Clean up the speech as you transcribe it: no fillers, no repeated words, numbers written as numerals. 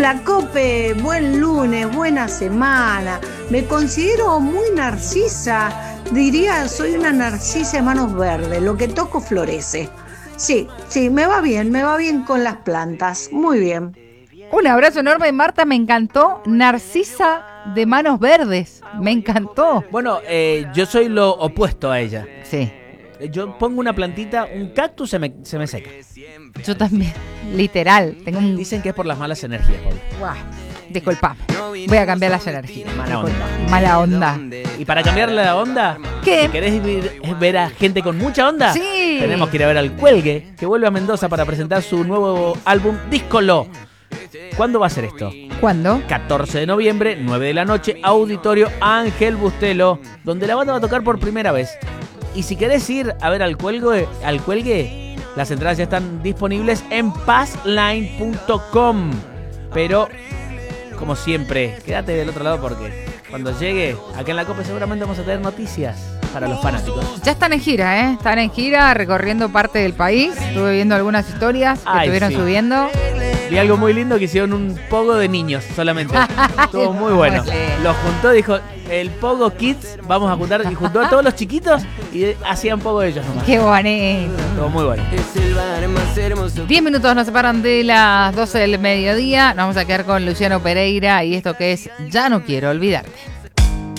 Hola Cope, buen lunes, buena semana. Me considero muy narcisa, diría soy una narcisa de manos verdes, lo que toco florece. Sí, me va bien con las plantas, muy bien. Un abrazo enorme, Marta, me encantó. Narcisa de manos verdes, me encantó. Bueno, yo soy lo opuesto a ella. Sí, Yo pongo una plantita, un cactus se me seca. yo también, literal. Tengo un... Dicen que es por las malas energías, Paul. Guau, disculpame, voy a cambiar las energías. Mala onda. Mala onda. Y para cambiarle la onda, ¿Qué? si querés ver a gente con mucha onda, Sí. tenemos que ir a ver al Cuelgue, que vuelve a Mendoza para presentar su nuevo álbum Díscolo. ¿Cuándo va a ser esto? ¿Cuándo? 14 de noviembre, 9 de la noche, Auditorio Ángel Bustelo, donde la banda va a tocar por primera vez. Y si querés ir a ver al Cuelgue, las entradas ya están disponibles en passline.com. Pero, como siempre, quédate del otro lado porque cuando llegue acá en la Copa seguramente vamos a tener noticias para los fanáticos. Ya están en gira, ¿eh? Están en gira recorriendo parte del país. Estuve viendo algunas historias que estuvieron subiendo. Vi algo muy lindo que hicieron un pogo de niños solamente. Estuvo muy bueno. Los juntó, dijo, el Pogo Kids, vamos a juntar. Y juntó a todos los chiquitos y hacían pogo ellos nomás. Qué bonito. Estuvo muy bueno. 10 minutos nos separan de las 12 del mediodía. Nos vamos a quedar con Luciano Pereira y esto que es Ya no quiero olvidarte.